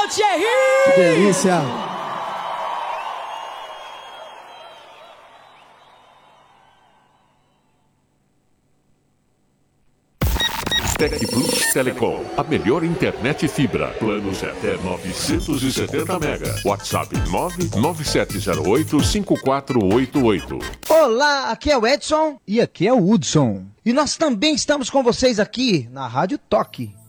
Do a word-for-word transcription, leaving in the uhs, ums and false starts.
Valeu, Thierry! Que delícia! Tec Plus Telecom, a melhor internet fibra. Planos até novecentos e setenta mega. WhatsApp nove nove sete zero oito cinco quatro oito oito. Olá, aqui é o Edson. E aqui é o Hudson. E nós também estamos com vocês aqui na Rádio Toque.